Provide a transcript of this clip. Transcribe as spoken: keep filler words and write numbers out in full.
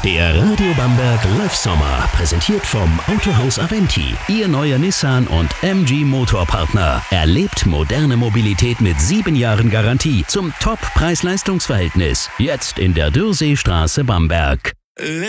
Der Radio Bamberg Live Sommer, präsentiert vom Autohaus Aventi, Ihr neuer Nissan und M G Motorpartner. Erlebt moderne Mobilität mit sieben Jahren Garantie zum Top-Preis-Leistungs-Verhältnis. Jetzt in der Dürrseestraße Bamberg.